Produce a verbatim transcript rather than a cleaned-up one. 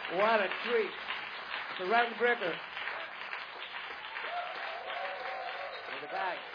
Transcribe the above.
What a treat. It's a record breaker. In the back.